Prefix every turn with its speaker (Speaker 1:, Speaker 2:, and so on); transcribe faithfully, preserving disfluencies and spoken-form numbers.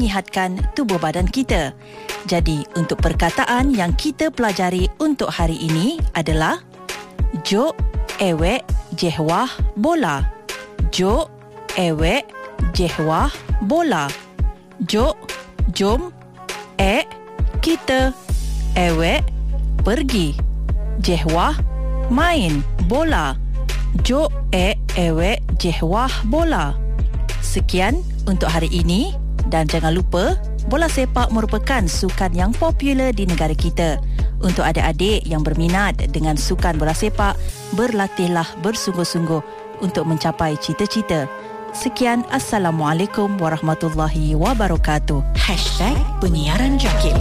Speaker 1: menyihatkan tubuh badan kita. Jadi, untuk perkataan yang kita pelajari untuk hari ini adalah Jok ewek jehwah bola. Jok ewek jehwah bola. Jok, jom. E, kita. Ewek, pergi. Jehwah, main bola. Jok e ewek jehwah bola. Sekian untuk hari ini dan jangan lupa bola sepak merupakan sukan yang popular di negara kita. Untuk adik-adik yang berminat dengan sukan bola sepak, berlatihlah bersungguh-sungguh untuk mencapai cita-cita. Sekian, Assalamualaikum warahmatullahi wabarakatuh.
Speaker 2: Hashtag Penyiaran Jakib.